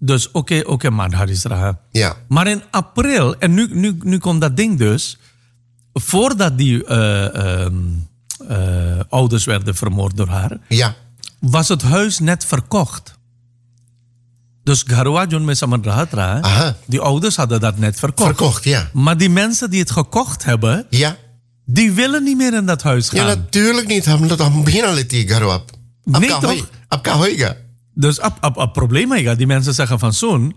Dus oké, maar daar is raar. Ja. Maar in april, en nu komt dat ding dus. Voordat die ouders werden vermoord door haar. Ja. Was het huis net verkocht. Dus Garwa John Mesaman Rahatra, Aha. die ouders hadden dat net verkocht. Verkocht, ja. Maar die mensen die het gekocht hebben, Ja. die willen niet meer in dat huis gaan. Ja, natuurlijk niet. Ham beginnen leti garwap. Nee, toch? Apka hoiga. Dus op probleem is die mensen zeggen van zo'n,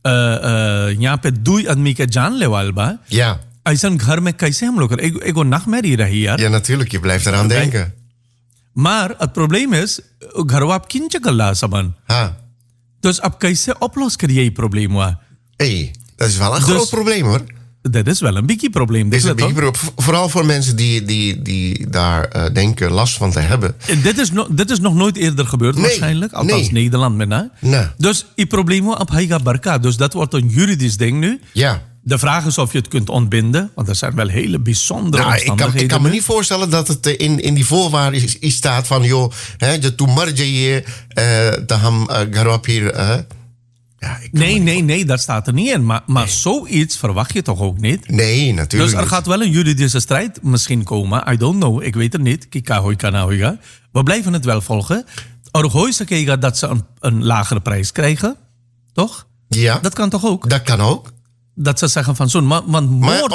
pe doei admike Jan lewalba. Ja. Aisan घर में कैसे हम लोग ik go nachtmerrie रही यार. Ja, natuurlijk. Je blijft eraan denken. Maar het probleem is, घरवा आप किंच कल्ला सबन. Ha. Dus op कैसे oplos कर ये probleem wa. Hey, dat is wel een groot probleem hoor. Dat is wel een biggie probleem. Is een biggie probleem. Vooral voor mensen die daar denken last van te hebben. Dit is nog nooit eerder gebeurd waarschijnlijk. Althans Nederland met na. Nee. Dus die problemen op Haiga Barka. Dus dat wordt een juridisch ding nu. Ja. De vraag is of je het kunt ontbinden. Want er zijn wel hele bijzondere omstandigheden. Ik kan me niet voorstellen dat het in die voorwaarden is staat van... joh, je toemarje je te ham garop hier... Nee, dat staat er niet in. Maar zoiets verwacht je toch ook niet? Nee, natuurlijk Dus er gaat wel een juridische strijd misschien komen. I don't know, ik weet het niet. We blijven het wel volgen. Er dat ze een lagere prijs krijgen. Toch? Ja. Dat kan toch ook? Dat kan ook. Dat ze zeggen van zo'n... Want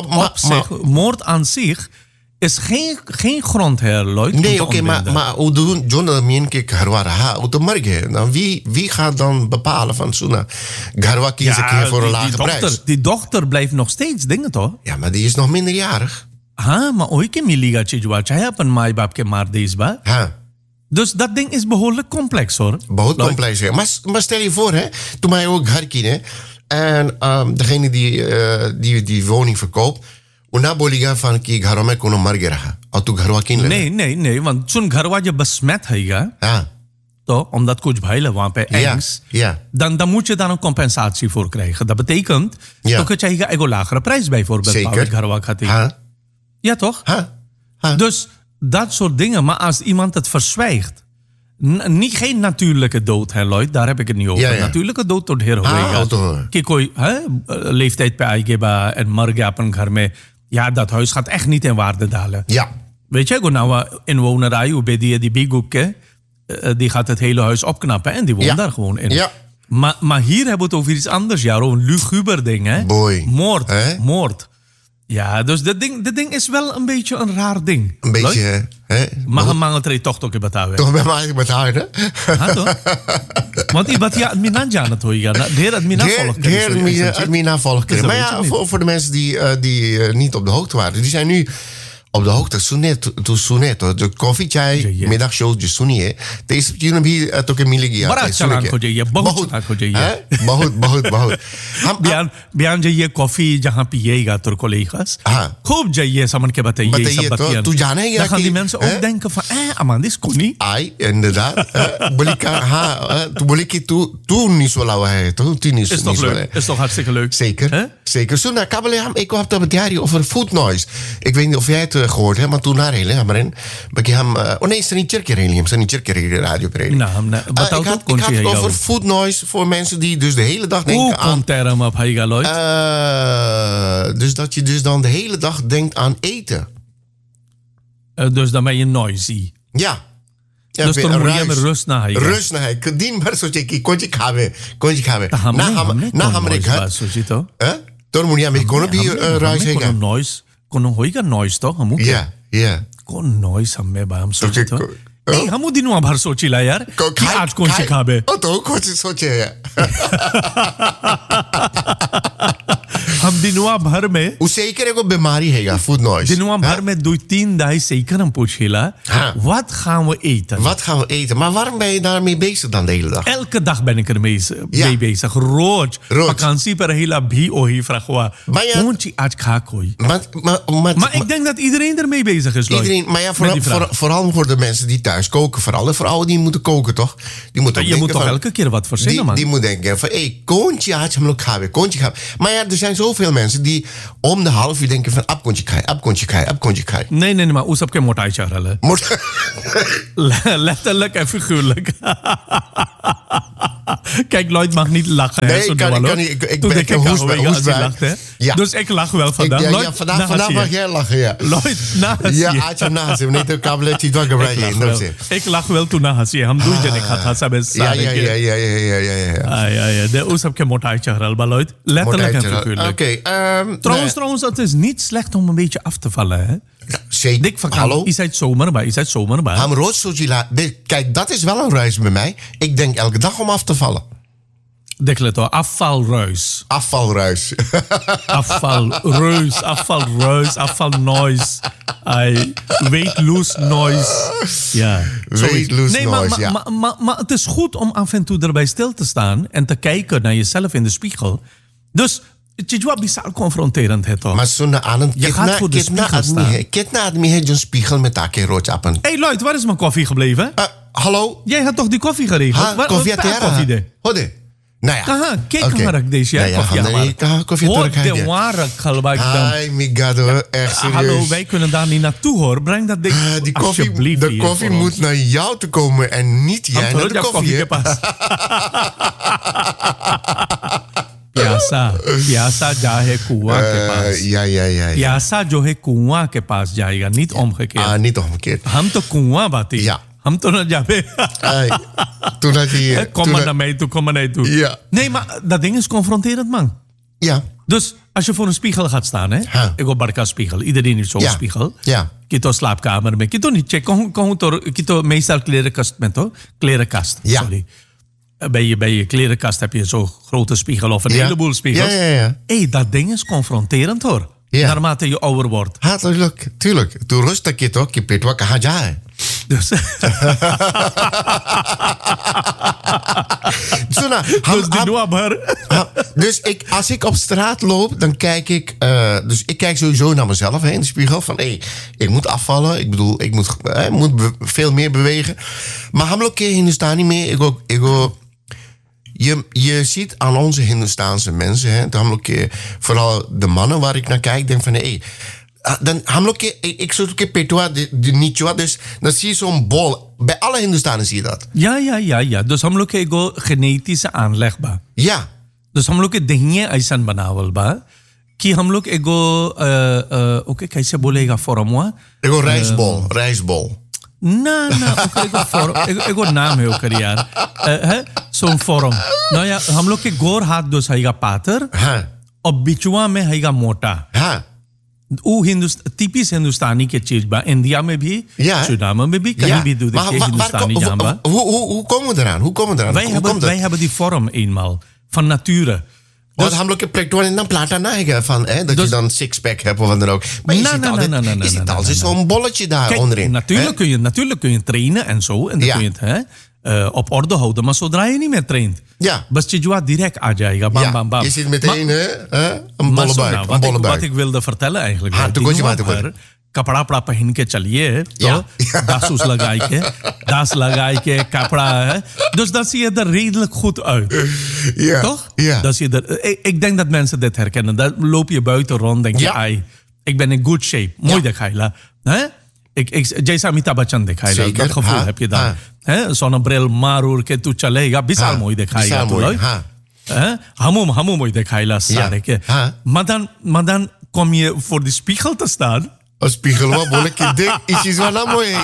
moord aan zich is geen grond, heer Lloyd. Nee, oké, maar hoe doen John Mienke Garwara? Dan wie gaat dan bepalen van Suna? Garwa kies een keer voor een lage prijs. Die dochter blijft nog steeds dingen, toch? Ja, maar die is nog minderjarig. Maar ooit ke miliga chijwa chahe apan maai baap ke maar dees ba. Dus dat ding is behoorlijk complex, hoor. Behoorlijk complex, ja. Maar stel je voor, hè, toen mij ook Harkin, en degene die woning verkoopt, una boliga van ki घरों में कोनो मर गया और तू घरवा किन ले Nee, want zo'n घरवा जब besmet हैगा, तो omdat कुछ भाई वहाँ पे ergens, dan moet je daar een compensatie voor krijgen. Dat betekent dat je een lagere prijs bijvoorbeeld zeker घरवा खाती. Ja, toch? Dus dat soort dingen. Maar als iemand het verzwijgt, geen natuurlijke dood, hè, Lloyd, daar heb ik het niet over. Natuurlijke dood door heer Hoega. Kijk, leeftijd bij Aigeba en Marga op een घर ja, dat huis gaat echt niet in waarde dalen. Ja. Weet je, nou inwonerij, bij die Bigukke, die gaat het hele huis opknappen en die woont daar gewoon in. Ja. Maar hier hebben we het over iets anders, ja, een luguber ding, hè? Boy. Moord. Ja, dus dit ding is wel een beetje een raar ding. Een beetje, hè? Maar een mangeltree toch in Batawe. Toch bij mij Batawe, hè? Ja, toch? Want iemand ja, admina jana toch ja. De heer admina volgt. De heer admina volgt. Maar ja, voor de mensen die niet op de hoogte waren, die zijn nu op de hoogte. Sunet, de koffiechai, middagshow, de sunie. Deze jullie भी तो के मिलेगी आप. बड़ा चलान हो जाइए, बहुत हो जाइए. बहुत. बयान जाइए कॉफी जहाँ पिएगा तुर को लेखस. खूब जाइए समन के बताइए सब बतियाँ. तू जाने ही Dan gaan die mensen ook denken van, Amanda is koning. Ai, inderdaad. Bolika, tu boliki tu niet zo lauw hij, tu niet zo. Is toch leuk? Is toch hartstikke leuk? Zeker. Zo na kabelham, ik heb het diarie over food noise. Ik weet niet of jij het gehoord hebt, maar toen naar hele maar in. Nee, is er niet Tjerkerhelium, zijn niet Tjerkerhelium radio preden. Ik had het over food noise voor mensen die dus de hele dag denken aan. Term op Haigaloid. Dus dat je dus dan de hele dag denkt aan eten. Dus dan ben je noisy. Ja. Dus dan moet je met rust naar Haiga. Rust naar Haiga. Dien maar zo je konje kabe. Na hamre gaat. Toen moet je met kono bi reis hega. Kono hoiga noise toch? Ja. Kon noise हमें बाम सोचे तो नहीं हम दिनों भर सोचिला यार कि आज कौन सी खाबे तो कौन सी सोचे हम दिनों भर में उसे ही करे को बीमारी हैगा फूड नॉइज दिनों भर में 2-3 dagen zeker हम पूछेला wat gaan we eten maar waarom ben je daarmee bezig dan de hele dag elke dag ben ik ermee bezig rood vakantie per hele bhi ohi fragwa कौन सी आज खा कोई maar ik denk dat iedereen ermee bezig is iedereen maar ja vooral voor de mensen die thuis koken vooral de vrouwen die moeten koken toch die moeten je moet toch elke keer wat verzinnen man die moet denken van koontje आज हम लोग खावे koontje gaan maar ja er zijn zoveel mensen die om de half uur denken van koontje kai nee maar hoe heb je motai charale letterlijk en figuurlijk Kijk, Lloyd mag niet lachen. Nee, ik kan niet. Ik ben een hoestbui. Ja. Dus ik lach wel vandaag. Ja, vandaag mag jij lachen, ja. Lloyd, naast ja, acha naast hem. Niet een kabeletje dwang ik lach wel toen naast je. Ham doe je niet gaat. Ja. De oes heb ik motai chahral, Lloyd. Letterlijk en figuurlijk. Trouwens, het is niet slecht om een beetje af te vallen, hè? Zeker. Dik hallo? Is het zomer bij? Kijk, dat is wel een ruis bij mij. Ik denk elke dag om af te vallen. Dekleto, afvalruis. Afvalruis. Afvalnoise. Weight loose noise. Ja. Weight loose noise, maar het is goed om af en toe erbij stil te staan en te kijken naar jezelf in de spiegel. Dus het is wel bizar confronterend, hè, toch? Maar zo'n aanend... Je gaat voor de spiegel staan. Kitna had me een spiegel met een roodjappen. Hey Lloyd, waar is mijn koffie gebleven? Hallo? Jij had toch die koffie geregeld? Koffie de? Hode. Nou ja. Kijk maar, deze koffie Hoor de ware kalbak dan. Ai, migado, echt serieus. Hallo, wij kunnen daar niet naartoe, hoor. Breng dat ding alsjeblieft de koffie moet naar jou te komen en niet jij naar de koffie. Pyasa jahe kuwa ke paas. Ja. Pyasa jo hai kuwa ke paas jayega. Niet omgekeerd. Niet omgekeerd. Ham to kuwa bati. Ja. Ham to na jabe. Toen had je... Kom maar naar mij toe. Ja. Nee, maar dat ding is confronterend, man. Ja. Dus als je voor een spiegel gaat staan, hè? Ik heb barka spiegel. Iedereen heeft zo'n spiegel. Ja. Kito slaapkamer met. Kito niet check. Kito meestal klerenkast met, hoor. Klerenkast. Ja. Sorry. Bij je klerenkast heb je zo'n grote spiegel of een heleboel spiegels. Ja. Hé, dat ding is confronterend, hoor. Ja. Naarmate je ouder wordt. Tuurlijk. Toen rustig je toch, je weet wat je gaat. Dus dus als ik op straat loop, dan kijk ik... dus ik kijk sowieso naar mezelf in de spiegel. Van, ik moet afvallen. Ik bedoel, ik moet veel meer bewegen. Maar hamlo ke Hindustani mee. Je ziet aan onze Hindustaanse mensen... Hè, vooral de mannen waar ik naar kijk... denk van, dan ik zoek een petua de nichua, dus dan zie je zo'n bol. Bij alle Hindustanen zie je dat. Ja. Dus हम लोग के एगो genetische aanleg बा. Ja. Dus हम लोग के दहिये ऐसन बनावल बा कि हम लोग एगो ओके कैसे बोलेगा फॉर्म हुआ एगो rijstbol. ना एगो नाम है ओकर यार है zo'n vorm. Nou ja, हम लोग के गोर हाथ दो सहीगा पातर. हाँ. और बिचुआ में हैगा मोटा. हाँ. वो टिपिस हिंदुस्तानी के चीज बा इंडिया में भी सुदामा में भी कहीं भी दूध के हिंदुस्तानी जाम बा. Hoe komen we eraan? Wij hebben die vorm eenmaal van nature. Dus हम लोग के प्लेटों en dan plata na van dat je dan sixpack hebt of wat dan ook. Maar je ziet altijd zo'n bolletje daar onderin. Natuurlijk kun je trainen en zo en dan kun je het op orde houden, maar zodra je niet meer traint, bas je jua direct आ जाएगा. Bam. Je ziet meteen een bolle buik. Wat ik wilde vertellen eigenlijk. कपड़ा पड़ा पहन के चलिए तो das लगाई के कपड़ा है dus dan zie je er redelijk goed uit. Toch? Dan zie je er, ik denk dat mensen dit herkennen. Dan loop je buiten rond denk je ik ben in good shape. Mooi दिखाईला. जैसा अमिताभ बच्चन दिखाईला. Dat gevoel heb je dan. Zonnebril मारूर के तू चलेगा विशाल मोई दिखाईला तो हमू मोई दिखाईला सारे के. Maar dan kom je voor de spiegel te staan. Een spiegel, wat bolle je dik, is wel mooi.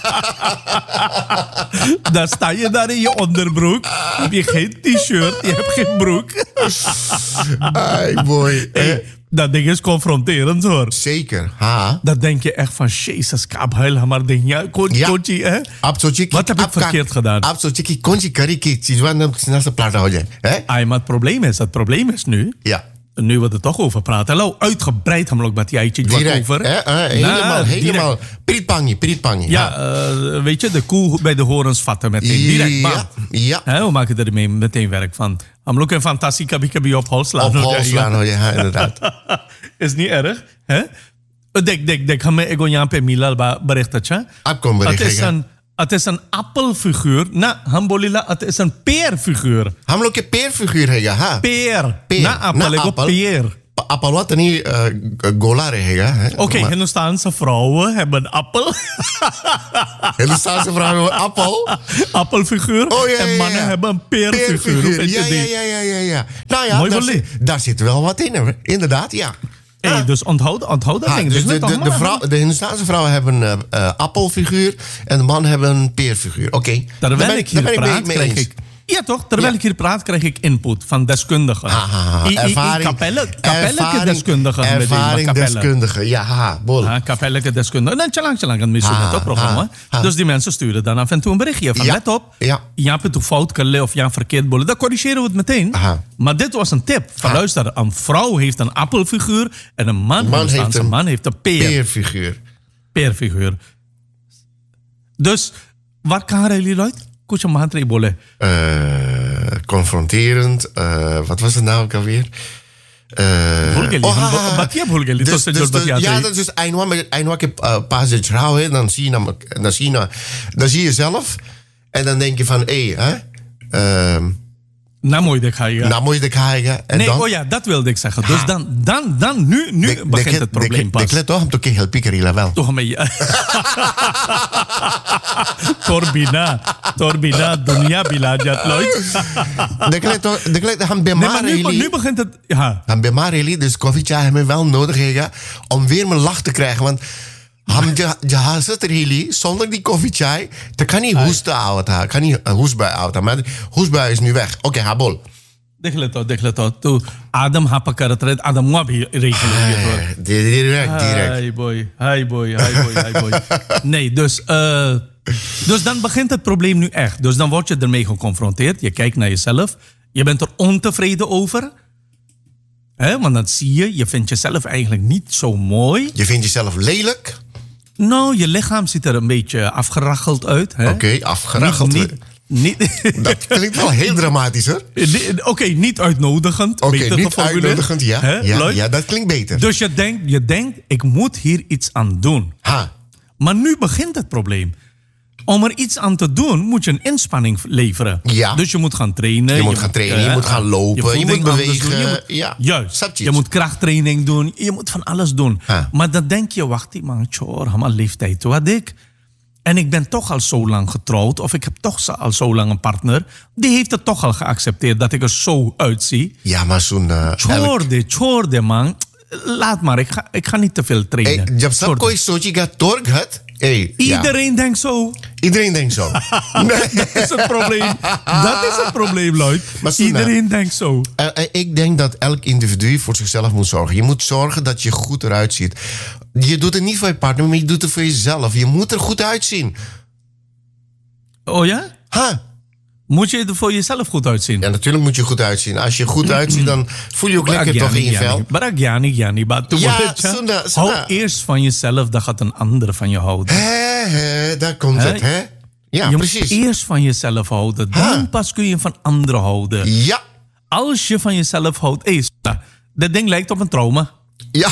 Dan sta je daar in je onderbroek. Heb je geen t-shirt, je hebt geen broek. Ai, mooi. Dat ding is confronterend, hoor. Zeker. Dan denk je echt van, jezus, kabel, maar ding. Ja, konji, hè? Wat heb ik verkeerd gedaan? Absoluut, konji curry, is wel een snelle plaat houden. Maar het probleem is nu... Ja. Nu we er toch over praten. Hallo, uitgebreid hebben we ook met die eitje over. Helemaal. Prietpangie. Ja, weet je, de koe bij de horens vatten meteen. Direct, ja. We maken er meteen werk van. Hem ook een fantastisch kabie op hol slaan. Op hol slaan, ja, inderdaad. Is niet erg, hè? Dek, gaan we egoyan pe milal berichtetje. Abkom berichtje. Het is een appelfiguur. Hambolila, het is een peerfiguur. Hamlo ke peerfiguur hega, ha? Peer. Na appel, peer. appel wat er niet gola रहेगा. Oké, Hindoestaanse vrouwen hebben een appel. Hindoestaanse vrouwen hebben een appel. Appelfiguur. Oh, ja, en mannen hebben een peerfiguur. Ja. Nou ja, daar zit wel wat in. Inderdaad, ja. Hey, dus onthoud dat ding. Dus de Hindoestaanse vrouwen hebben een appelfiguur en de mannen hebben een peerfiguur. Oké. Terwijl ik hier praat, krijg ik... Ja, toch? Terwijl ik hier praat, krijg ik input van deskundigen. Kapelleke deskundigen. Ervaringsdeskundigen, ja, bol. Kapelleke deskundigen. En tjalang aan missie met programma. Dus die mensen sturen dan af en toe een berichtje van let op. Je hebt het fout kunnen of je hebt verkeerd bollen. Dan corrigeren we het meteen. Maar dit was een tip. Van luister, een vrouw heeft een appelfiguur en een man heeft een peerfiguur. Dus, waar kan jullie uit? Kuch maatregelen bollen. Confronterend. Wat was het nou ook alweer? Wat je Bulgari? Dus dat is eindelijk een paar vrouwen. Dan zie je zelf. En dan denk je van, nou moet je krijgen. Nee, dan, dat wilde ik zeggen. Dus dan nu begint het probleem pas. Ik let toch, om te heel pikerila wel. Toch een Torbina, dunia bilajat Lloyd. De klet han bemareli. Nu begint het, ja. Han bemareli, dus koffietje hebben we wel nodig om weer mijn lach te krijgen, want je zit er heel zonder die koffiechai. Dan kan niet hoesten houden. Kan niet hoestbui houden. Maar de hoestbui is nu weg. Oké, habol. Dekhle to. Tu Adam hapa karat red. Adam wabi regelen. Direct. Hi boy. Nee, dus dan begint het probleem nu echt. Dus dan word je ermee geconfronteerd. Je kijkt naar jezelf. Je bent er ontevreden over. Want dan zie je vindt jezelf eigenlijk niet zo mooi. Je vindt jezelf lelijk. Nou, je lichaam ziet er een beetje afgeraggeld uit. Oké, afgeraggeld. Dat klinkt wel heel dramatisch, hoor. Oké, niet uitnodigend. Oké, niet uitnodigend, ja, dat klinkt beter. Dus je denkt, ik moet hier iets aan doen. Maar nu begint het probleem. Om er iets aan te doen, moet je een inspanning leveren. Ja. Dus je moet gaan trainen. Je moet gaan lopen. Je moet bewegen. Juist. Je moet krachttraining doen. Je moet van alles doen. Maar dan denk je, wacht, man, helemaal leeftijd. Wat ik? En ik ben toch al zo lang getrouwd. Of ik heb toch al zo lang een partner. Die heeft het toch al geaccepteerd dat ik er zo uitzie. Ja, maar zo'n... Chorde, man. Laat maar, ik ga niet te veel trainen. Iedereen denkt zo. Iedereen denkt zo. Dat is het probleem. Dat is het probleem, Lloyd. Iedereen denkt zo. Ik denk dat elk individu voor zichzelf moet zorgen. Je moet zorgen dat je goed eruit ziet. Je doet het niet voor je partner, maar je doet het voor jezelf. Je moet er goed uitzien. Oh ja? Moet je er voor jezelf goed uitzien? Ja, natuurlijk moet je goed uitzien. Als je goed uitziet, dan voel je ook lekker toch in je vel. Hou eerst van jezelf, dan gaat een ander van je houden. Daar komt het, hè? Ja, je precies. moet eerst van jezelf houden. Dan pas kun je van anderen houden. Ja. Als je van jezelf houdt... dat ding lijkt op een trauma. Ja.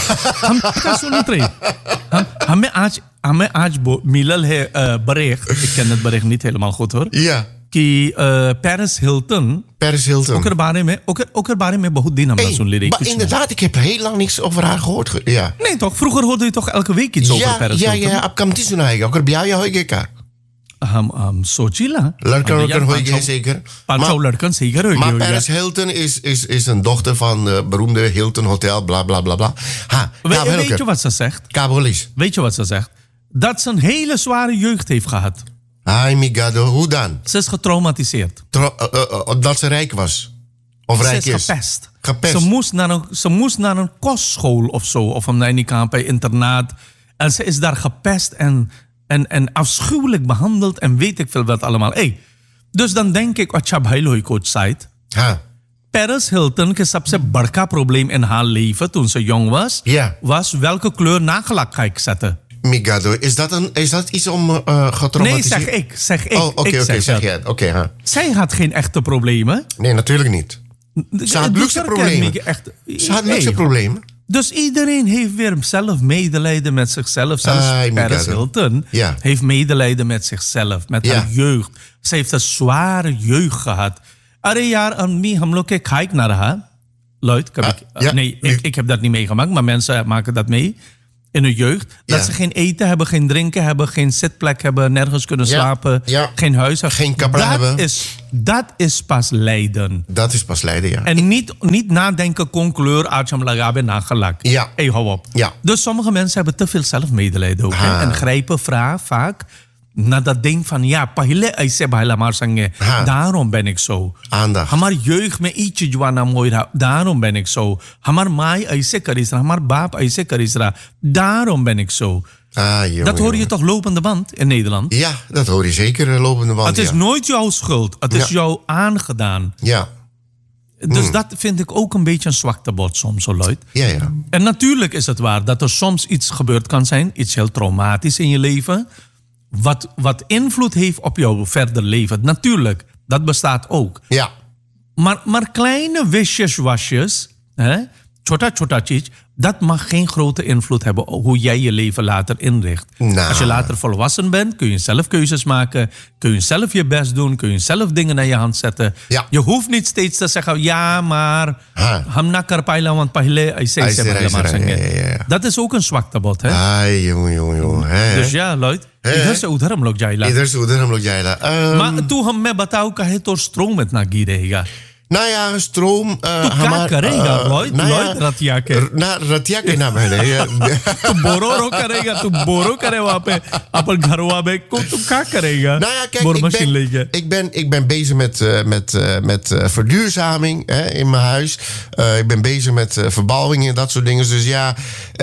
Bericht. Ik ken het bericht niet helemaal goed, hoor. Ja. Paris Hilton. Ook er baरे में बहुत दिन हमने सुन ली. Maar inderdaad, ik heb heel lang niks over haar gehoord. Ja. Nee, toch? Vroeger hoorde je toch elke week iets over Paris Hilton? Ja, ab kam tis sunaएगा. Ook ब्याह होएगा क्या? हम सोचिला. लड़कन होएगा zeker. Maar Paris Hilton is een dochter van de beroemde Hilton Hotel, bla bla bla bla. Weet je wat ze zegt? Kabolis. Weet je wat ze zegt? Dat ze een hele zware jeugd heeft gehad. Ay, migado, hoe dan? Ze is getraumatiseerd. Dat ze rijk was? Of rijk is? Gepest. Ze moest naar een kostschool of zo. Of een internaat. En ze is daar gepest en afschuwelijk behandeld. En weet ik veel wat allemaal. Dus dan denk ik, wat Chabhailoi coach zei. Paris Hilton, que सबसे बड़का probleem in haar leven toen ze jong was, was welke kleur nagellak ga ik zetten. Migado, is dat iets om getraumatiseerd? Nee, zeg ik. Oh, oké, zeg jij het. Oké. Zij had geen echte problemen. Nee, natuurlijk niet. Ze had luxe problemen. Ze had luxe problemen. Dus iedereen heeft weer zelf medelijden met zichzelf. Zelfs Paris Hilton heeft medelijden met zichzelf, met haar jeugd. Ze heeft een zware jeugd gehad. अरे यार अम्मी हम लोग के खाइक ना रहा Luid, ik heb dat niet meegemaakt, maar mensen maken dat mee in hun jeugd. Dat ze geen eten hebben, geen drinken hebben, geen zitplek hebben, nergens kunnen slapen, geen huis hebben. Geen kapra hebben. Dat is pas lijden. Dat is pas lijden, ja. En niet nadenken, concleur, aacham lagabe, nagelak. Ja. Hey, hou op. Ja. Dus sommige mensen hebben te veel zelfmedelijden ook. En grijpen vaak naar dat ding van, ja, daarom ben ik zo. Aandacht. Hamar jeugd me ietsje juana moira, daarom ben ik zo. Hamar mai aise karisra, hamar baap aise karisra, daarom ben ik zo. Dat hoor je toch lopende band in Nederland? Ja, dat hoor je zeker lopende band. Het is nooit jouw schuld, het is jou aangedaan. Ja. Dus dat vind ik ook een beetje een zwaktebod soms, zo luid. Ja. En natuurlijk is het waar dat er soms iets gebeurd kan zijn, iets heel traumatisch in je leven, wat invloed heeft op jouw verder leven. Natuurlijk, dat bestaat ook. Ja. Maar kleine wasjes, chota chich, dat mag geen grote invloed hebben op hoe jij je leven later inricht. Nou. Als je later volwassen bent, kun je zelf keuzes maken, kun je zelf je best doen, kun je zelf dingen naar je hand zetten. Ja. Je hoeft niet steeds te zeggen, ja, maar hamna karpaila want pahle dat is ook een zwaktebod, hè? Dus ja, Lloyd. Ieder se udharam log jaila. Maar toen hem me batao kahe tor stroom met na girega. Nou ja, stroom. क्या करेगा Lloyd रतिया के रतिया के नाम है तू बोरो करेगा तू बोरो करे वहाँ पे अपन घरवा में को तू क्या करेगा nou ja, kijk, ik ben bezig met verduurzaming in mijn huis. Ik ben bezig met verbouwing en dat soort dingen. Dus ja,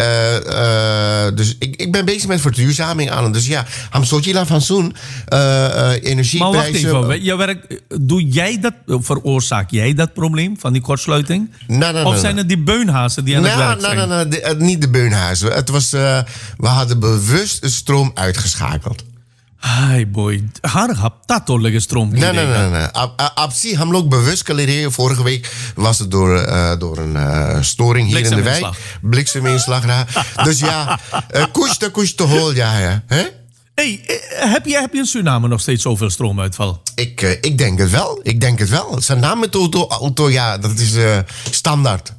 dus ik ben bezig met verduurzaming aan. Dus ja, ham sojila van zo'n energieprijzen. Maar wacht even, je werk, doe jij dat, veroorzaak jij dat probleem van die kortsluiting? Of zijn het die beunhazen die aan het werk zijn? Nee, niet de beunhazen. Het was, we hadden bewust de stroom uitgeschakeld. Hi boy, harap dat tolle stroom. Nee. Absi, ham ook bewust kaleren. Vorige week was het door een storing hier in de wijk. Blikseminslag. Dus ja, koes te hol, ja. Hè? Hey, heb je in Suriname nog steeds zoveel stroomuitval? Ik denk het wel. Suriname auto, ja, dat is standaard.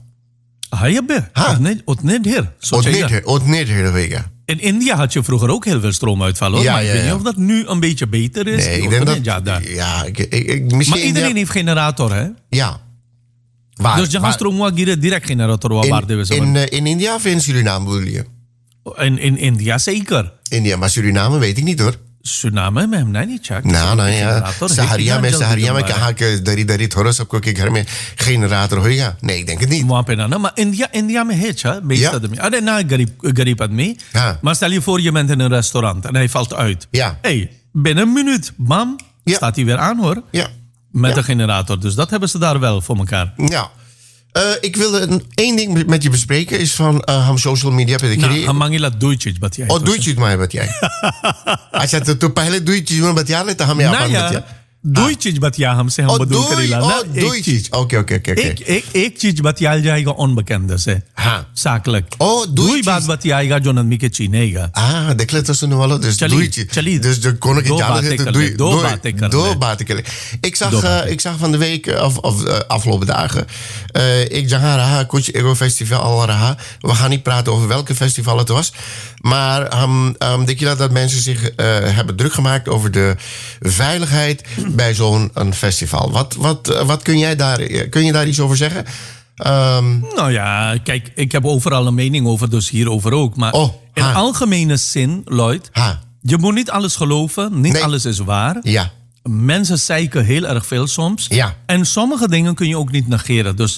In India had je vroeger ook heel veel stroomuitval, hoor. Maar ik weet niet of dat nu een beetje beter is. Nee, ik denk dat... misschien maar iedereen heeft generator, hè? Ja. Dus je gaat stroom direct generator. In India of in Suriname bedoel je? In India zeker. India, maar Suriname weet ik niet, hoor. Suriname में हमने नहीं check. ना यार सहारिया में कहा कि दरी थोड़ा सबको के घर में generator होएगा. Nee, ik denk het niet. वहाँ पे ना maar India में है cha meeste आदमी. अरे ना गरीब आदमी. Maar stel je voor je bent in een restaurant en hij valt uit. Ja. Hey, binnen een minuut, bam, staat hij weer aan, hoor. Ja. Met een generator. Dus dat hebben ze daar wel voor elkaar. Ja. Ik wilde één ding met je bespreken. Is van ham social media. Nou, mangila doetjes bat jij. Oh, doetjes maar bat jij. Als je het toen pehले doetjes doen bat jij, dan ham je af met doetjes bat jij हमसे हम बदल करेला ना doetjes. Oké. एक चीज बतियाल जाएगा onbekende से. हाँ. Zakelijk. Oh, दोई बात बतियाएगा जो आदमी के चीनेगा. देखले तो सुनने वालों dus doetjes. Dus de koning दो बातें कर ले. Ik zag van de week of afgelopen dagen. Ik zag raha kuch ego festival al raha. We gaan niet praten over welke festival het was, maar denk je dat mensen zich hebben druk gemaakt over de veiligheid bij zo'n festival? Wat kun je daar iets over zeggen? Nou ja, kijk, ik heb overal een mening over, dus hierover ook. Maar in algemene zin, Lloyd, je moet niet alles geloven, niet alles is waar. Ja. Mensen zeiken heel erg veel soms. Ja. En sommige dingen kun je ook niet negeren. Dus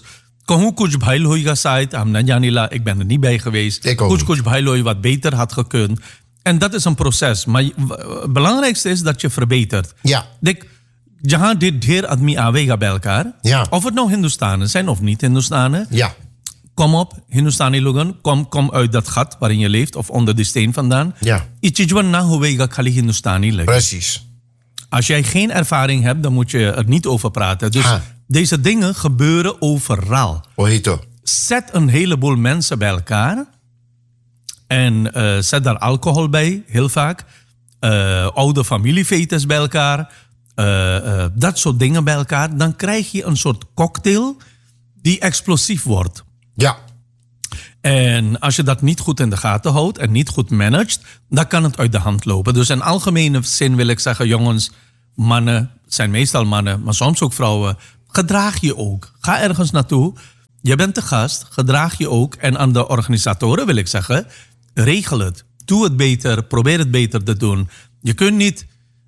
ik ben er niet bij geweest. Wat beter had gekund. En dat is een proces. Maar het belangrijkste is dat je verbetert. Ja. Jahan dit dheer admi avega bij elkaar. Ja. Of het nou Hindustanen zijn of niet Hindustanen. Ja. Kom op, Hindustani logan. Kom uit dat gat waarin je leeft. Of onder die steen vandaan. Ja. Ichijwan na hovega khali Hindustani leg. Precies. Als jij geen ervaring hebt, dan moet je er niet over praten. Dus deze dingen gebeuren overal. Ojito. Zet een heleboel mensen bij elkaar. En zet daar alcohol bij, heel vaak. Oude familiefetes bij elkaar. Dat soort dingen bij elkaar. Dan krijg je een soort cocktail die explosief wordt. Ja. En als je dat niet goed in de gaten houdt en niet goed managt, dan kan het uit de hand lopen. Dus in algemene zin wil ik zeggen, jongens, mannen zijn meestal mannen, maar soms ook vrouwen. Gedraag je ook. Ga ergens naartoe. Je bent de gast, gedraag je ook. En aan de organisatoren wil ik zeggen, regel het. Doe het beter, probeer het beter te doen. Je kunt niet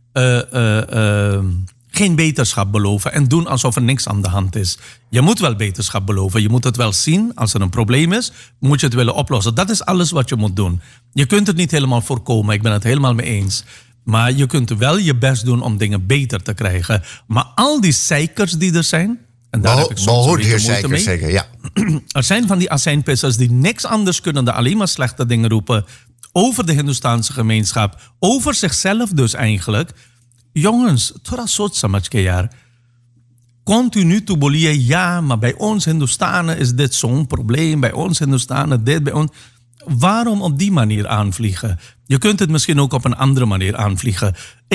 geen beterschap beloven en doen alsof er niks aan de hand is. Je moet wel beterschap beloven. Je moet het wel zien. Als er een probleem is, moet je het willen oplossen. Dat is alles wat je moet doen. Je kunt het niet helemaal voorkomen. Ik ben het helemaal mee eens. Maar je kunt wel je best doen om dingen beter te krijgen. Maar al die zeikers die er zijn, en daar heb ik soms een beetje moeite mee. Zeker, ja. Er zijn van die azijnpissers die niks anders kunnen dan alleen maar slechte dingen roepen over de Hindoestaanse gemeenschap, over zichzelf dus eigenlijk. Jongens, thoda soort samajke jaar. Continu te bolieën, ja, maar bij ons Hindoestanen is dit zo'n probleem. Bij ons Hindoestanen dit, bij ons. Waarom op die manier aanvliegen? Je kunt het misschien ook op een andere manier aanvliegen.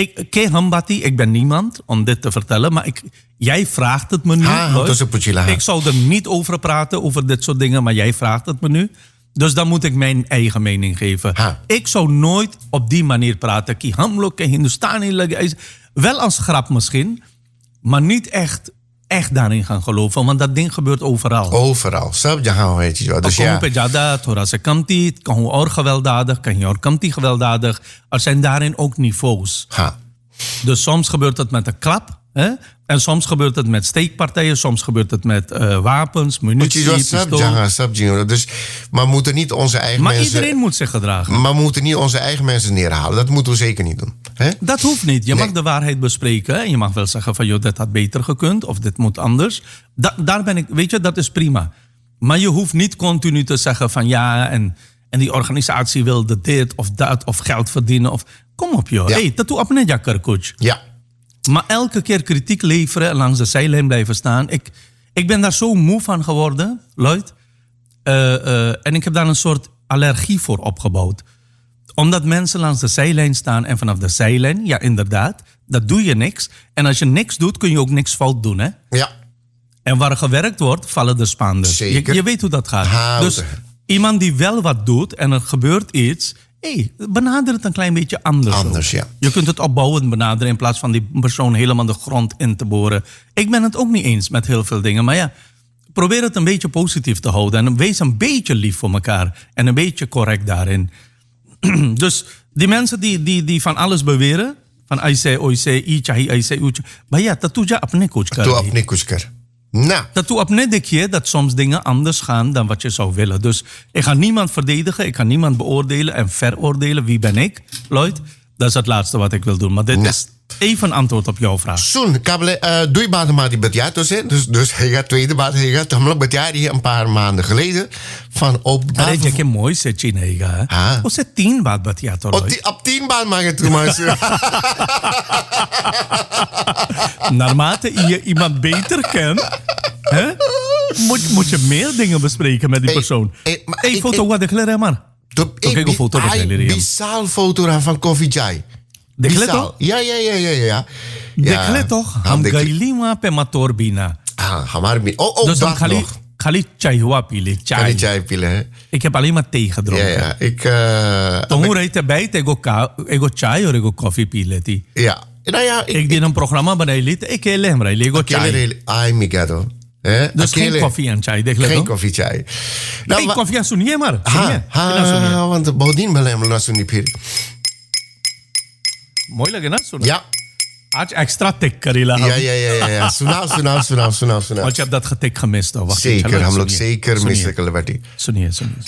Ik ben niemand om dit te vertellen, maar jij vraagt het me nu. Ik zou er niet over praten, over dit soort dingen, maar jij vraagt het me nu. Dus dan moet ik mijn eigen mening geven. Ik zou nooit op die manier praten. Ki hamlo ke Hindustani. Wel als grap misschien, maar niet echt daarin gaan geloven. Want dat ding gebeurt overal. Overal. Dus ja. Kan je gewelddadig, kan je kamti gewelddadig. Er zijn daarin ook niveaus. Dus soms gebeurt het met een klap. Hè? En soms gebeurt het met steekpartijen, soms gebeurt het met wapens, munitie, pistool. Dus we moeten niet onze eigen maar mensen... Maar iedereen moet zich gedragen. Maar we moeten niet onze eigen mensen neerhalen. Dat moeten we zeker niet doen. Hè? Dat hoeft niet. Je mag de waarheid bespreken. En je mag wel zeggen van, joh, dit had beter gekund. Of dit moet anders. Daar ben ik, weet je, dat is prima. Maar je hoeft niet continu te zeggen van, ja, en die organisatie wilde dit of dat, of geld verdienen. Of kom op, joh. Ja. Hey, dat doe op net jakker, coach. Ja. Maar elke keer kritiek leveren en langs de zijlijn blijven staan. Ik ben daar zo moe van geworden, Lloyd. En ik heb daar een soort allergie voor opgebouwd. Omdat mensen langs de zijlijn staan en vanaf de zijlijn, ja inderdaad, dat doe je niks. En als je niks doet, kun je ook niks fout doen, hè? Ja. En waar gewerkt wordt, vallen de spaanders. Je weet hoe dat gaat. Dus iemand die wel wat doet en er gebeurt iets, benader het een klein beetje anders. Ja. Je kunt het opbouwend benaderen in plaats van die persoon helemaal de grond in te boren. Ik ben het ook niet eens met heel veel dingen. Maar ja, probeer het een beetje positief te houden. En wees een beetje lief voor elkaar. En een beetje correct daarin. Dus die mensen die van alles beweren. Van aise, oise, ichahi, aise, ucha. Maar ja, dat doe je apne kuchkar. Dat apne kuchkar. Nou. Dat doe apne dekje dat soms dingen anders gaan dan wat je zou willen. Dus ik ga niemand verdedigen. Ik ga niemand beoordelen en veroordelen. Wie ben ik, Lloyd? Dat is het laatste wat ik wil doen. Maar dit is even een antwoord op jouw vraag. Soen, kabele, doe je baat maar die bedjaar dus hij gaat tweede baat, hij gaat namelijk bedjaar hier een paar maanden geleden van op. Dat is je mooi zet Chinega. Hoe zit 10 baat bedjaar toch? Op 10 baat mag het toen maar. Naarmate je iemand beter kent, hè, moet je meer dingen bespreken met die persoon. Foto wat ik leer maar. Ik een foto bizar foto van Koffie Chai. De klet toch? Ja. De klet toch? Ham gailima pe matorbina. Dus dan Kali chai hua pile. Chai pile. Ik heb alleen maar thee gedronken. Ja. Toen hoe reed erbij? Ego chai of ego koffie pile. Ja. Nou ja. Ik deed een programma bij de elite. Ik heb hem rijden. Ego chai. Ai migado. Dus geen koffie en chai. Geen koffie chai. Nee, koffie en sunie maar. Want bovendien ben ik naar sunie piri. Mooi lagi na sunie. Ja. Had je extra tik karila. Ja. Sunav. Want je hebt dat getik gemist. Hoor. Zeker, hem ook zeker misselijk werd hij. Sunie.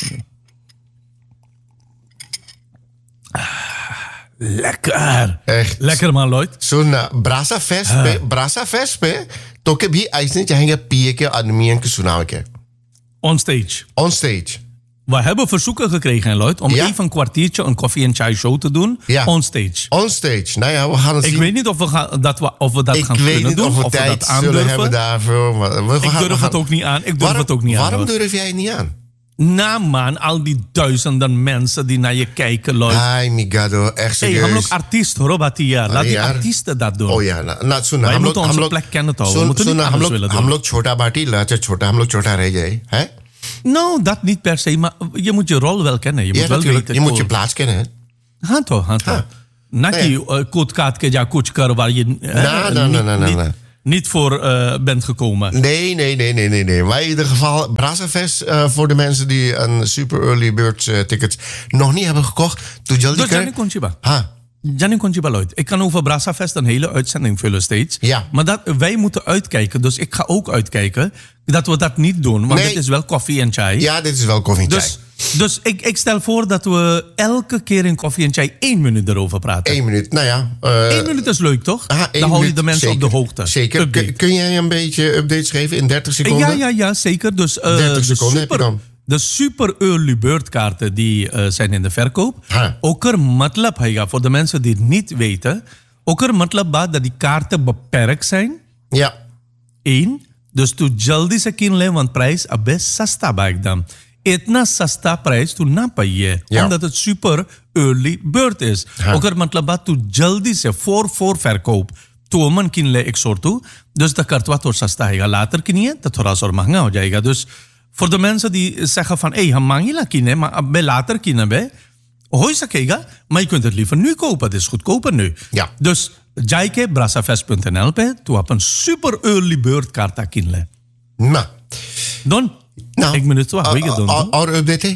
Lekker. Echt. Lekker man, Lloyd. Zo'n brasa vespe. Toke bi eisen je hangen pieke admien ke sunaweke. On stage. We hebben verzoeken gekregen, Lloyd, om even een kwartiertje een koffie en chai show te doen. Ja. On stage. Nou ja, we gaan het zien. Ik weet niet of we dat gaan kunnen doen. Of we tijd zullen hebben daarvoor. Ik durf het ook niet aan. Waarom durf jij het niet aan? Nou man, al die duizenden mensen die naar je kijken, Lloyd. Ay, migado, echt serieus. Hey, हम लोग artiest हो Batia. Laat die artiesten dat doen. Oh ja, nou soon wij moeten onze plek kennen toch. We moeten niet anders willen doen. हम लोग छोटा बाटी लाचे छोटा हम लोग छोटा रह जाए, hè? Nou, dat niet per se, maar je moet je rol wel kennen. Je moet wel weten. Je moet je plaats kennen, hè? हाँ तो. Na ki kootkaat ke ja kuch kar waar je niet voor bent gekomen. Nee. Maar in ieder geval, Brassafest voor de mensen die een super early bird ticket nog niet hebben gekocht. Dus Janny Conchiba. Janny Conchiba, Lloyd. Ik kan over Brassafest een hele uitzending vullen steeds. Ja. Maar wij moeten uitkijken. Dus ik ga ook uitkijken dat we dat niet doen. Want dit is wel koffie en chai. Ja, dit is wel koffie en chai. Dus ik stel voor dat we elke keer in koffie en chai 1 minuut erover praten. 1 minuut, nou ja. 1 minuut is leuk, toch? Dan hou je de mensen zeker, op de hoogte. Zeker. Kun jij een beetje updates geven in 30 seconden? Ja, zeker. Dus 30 seconden heb je dan. De super early bird kaarten die zijn in de verkoop. Ook er matlab है voor de mensen die het niet weten. Ook er matlab baat dat die kaarten beperkt zijn. Ja. 1. Dus tu jaldi se kin le want prijs abe sasta ba ekdam. Itna sasta prijs tu na paye. Omdat het super early bird is. Ook er matlab baat tu jaldi se voor verkoop. तो मन किन ले एक सोर तो dus de kartwa थोड़ा सस्ता है later किनिए तो थोड़ा सा महंगा हो जाएगा dus voor de mensen die zeggen van हम मांगेला किने maar अब later किने बे हो सकेगा maar je kunt het liever nu kopen het is goedkoper nu ja dus जाए के brassafest.nl पे तो अपन super early bird kaarta किन ले nou dan ik minuut zo hoe je dan और update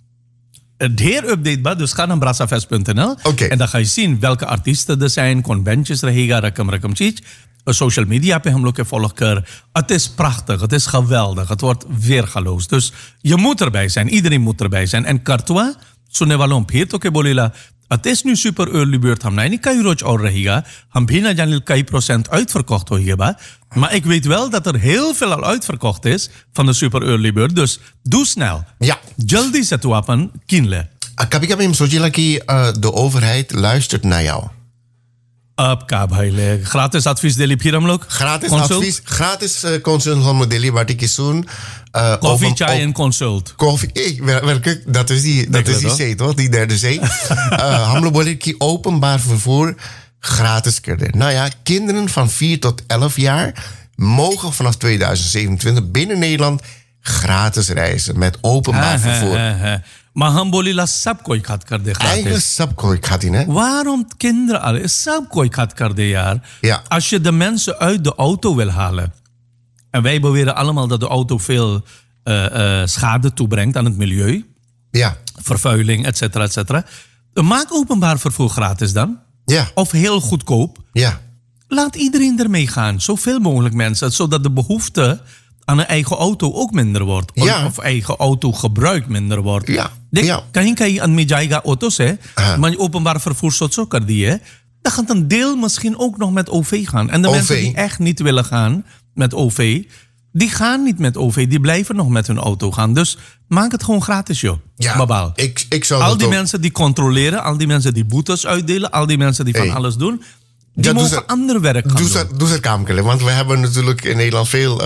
Dheer update dus ga naar brassafest.nl en dan ga je zien welke artiesten er zijn, conventions रहेगा रकम चीज social media पे हम लोग के volg कर het is prachtig, het is geweldig, het wordt weergaloos. Dus je moet erbij zijn, iedereen moet erbij zijn. En Kartwa, सुनने वालों फिर तो के बोलेला het is nu super early bird हम नहीं कई रोज और रहेगा हम भी ना जाने कई % uitverkocht होगा maar ik weet wel dat er heel veel al uitverkocht is van de super early bird dus doe snel ja jaldi se tu apan kinle कभी-कभी हम सोचेला कि de overheid luistert naar jou आपका भाई ले gratis advies deli फिर हम लोग gratis consult हम deli बाटी की सुन koffie chai en consult koffie werkelijk dat is die C toch die derde C हम लोग बोले कि openbaar vervoer gratis kerde. Nou ja, kinderen van 4 tot 11 jaar mogen vanaf 2027 binnen Nederland gratis reizen met openbaar vervoer. Maar हम बोलीला सब कोई खात कर दे eigenlijk सब कोई खाती ने waarom kinderen alle सब कोई खात कर दे यार ja. Als je de mensen uit de auto wil halen en wij beweren allemaal dat de auto veel schade toebrengt aan het milieu ja. vervuiling et cetera maak openbaar vervoer gratis dan ja. of heel goedkoop ja. Laat iedereen ermee gaan zoveel mogelijk mensen zodat de behoefte aan een eigen auto ook minder wordt. Of eigen autogebruik minder wordt. Ja. Kहीं aan mijaiga auto's hè, maar je openbaar vervoer zo kan die hè. Dan gaat een deel misschien ook nog met OV gaan. En de mensen die echt niet willen gaan met OV, die gaan niet met OV, die blijven nog met hun auto gaan. Dus maak het gewoon gratis joh. Ja, Babaal. Ik zou al die mensen die controleren, al die mensen die boetes uitdelen, al die mensen die van alles doen. Die mogen ander werk gaan doen. Doe ze kaamkelen, want we hebben natuurlijk in Nederland veel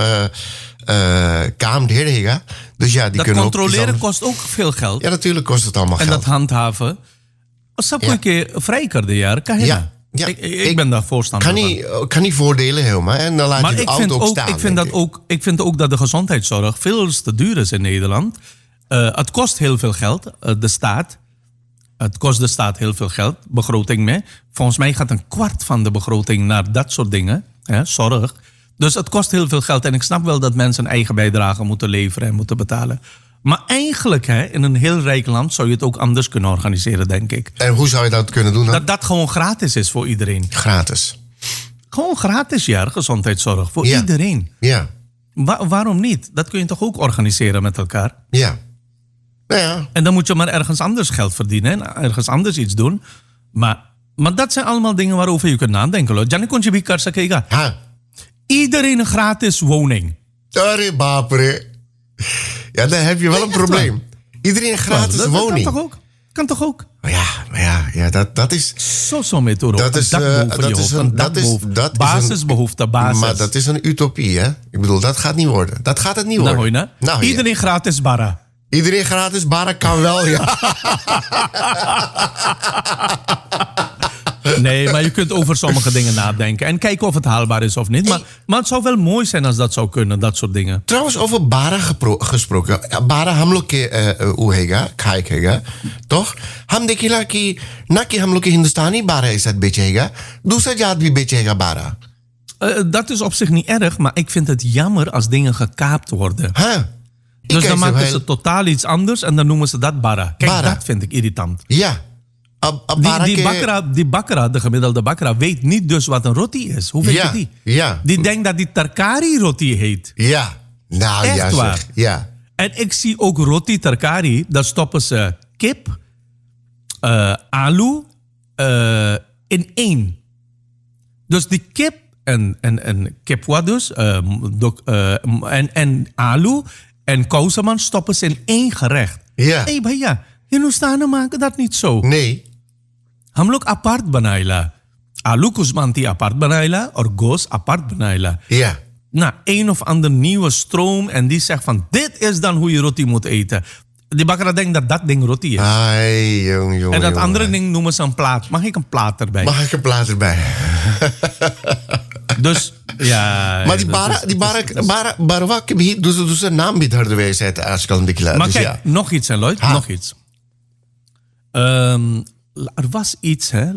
kaamdheden. Dus ja, die dat kunnen controleren kost ook veel geld. Ja, natuurlijk kost het allemaal geld. En dat handhaven. Als dat een keer vrij kan de jaar, kan je ik ben daar voorstander van. Kan niet voordelen helemaal. En dan laat je de auto ook staan. Ik vind ook dat de gezondheidszorg veel te duur is in Nederland. Het kost heel veel geld. De staat. Het kost de staat heel veel geld, begroting mee. Volgens mij gaat 1/4 van de begroting naar dat soort dingen, zorg. Dus het kost heel veel geld. En ik snap wel dat mensen een eigen bijdrage moeten leveren en moeten betalen. Maar eigenlijk, in een heel rijk land zou je het ook anders kunnen organiseren, denk ik. En hoe zou je dat kunnen doen dan? Dat dat gewoon gratis is voor iedereen. Gratis? Gewoon gratis, gezondheidszorg voor iedereen. Ja. Waarom niet? Dat kun je toch ook organiseren met elkaar? Ja. Ja. En dan moet je maar ergens anders geld verdienen en ergens anders iets doen. Maar dat zijn allemaal dingen waarover je kunt nadenken. Janne kon je bikar sakega. Iedereen een gratis woning. Sorry, bapre. Ja, dan heb je wel een probleem. Iedereen een gratis woning. Kan toch ook? Ja, dat is... Zo met door. Dat is basisbehoefte, basis. Maar dat is een utopie, hè? Ik bedoel, dat gaat niet worden. Dat gaat het niet worden. Iedereen gratis barra. Iedereen gratis bara kan wel, ja. Nee, maar je kunt over sommige dingen nadenken. En kijken of het haalbaar is of niet. Maar het zou wel mooi zijn als dat zou kunnen, dat soort dingen. Trouwens, over bara gesproken. Bara hamlo ke uhega, khaikega. Toch? Ham dekila ki naki hamlo ke Hindustani bara is het bechega. Dusra jaat bhi bechega bara. Dat is op zich niet erg, maar ik vind het jammer als dingen gekaapt worden. Huh? Dus dan maken ze totaal iets anders en dan noemen ze dat bara. Kijk, bara. Dat vind ik irritant. Ja. Die bakkera, de gemiddelde bakkera, weet niet dus wat een roti is. Hoe weet je die? Ja. Die denkt dat die terkari roti heet. Ja. Nou, echt ja, waar. Zeg. Ja. En ik zie ook roti terkari, daar stoppen ze kip, alu in één. Dus die kip en kipwa dus, en alu en kousenman stoppen ze in één gerecht. Ja. Hey bhaiya, Hindustanen maken dat niet zo. Nee. हम लोग apart बनाएला. आलू कुसमांती apart बनाएला और goos apart बनाएला. Ja. Nou, een of ander nieuwe stroom en die zegt van dit is dan hoe je roti moet eten. Die bakker denkt dat dat ding roti is. Ai, jong. En dat andere ding noemen ze een plaat. Mag ik een plaat erbij? Mag ik een plaat erbij? Dus, ja... Maar die bara wat ik dus een naam bij de wijsheid als kan ik maar kijk, nog iets hè, Lloyd, nog iets. Er was iets, hè.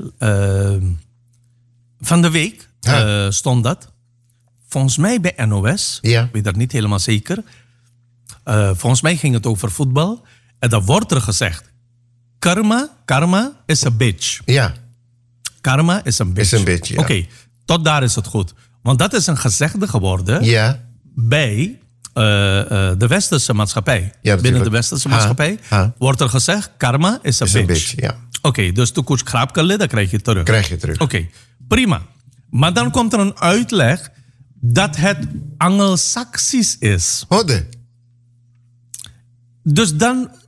Van de week stond dat. Volgens mij bij NOS. Ja. Ik weet dat niet helemaal zeker. Volgens mij ging het over voetbal. En dan wordt er gezegd. Karma is een bitch. Ja. Karma is een bitch. Is een bitch, ja. Oké, tot daar is het goed. Want dat is een gezegde geworden. Ja. Bij de westerse maatschappij. Ja, binnen de westerse maatschappij wordt er gezegd, karma is een bitch. Ja. Oké, dus toekomst graapkale, dan krijg je terug. Oké, prima. Maar dan komt er een uitleg dat het Angelsaksisch is. Hode. Dus dan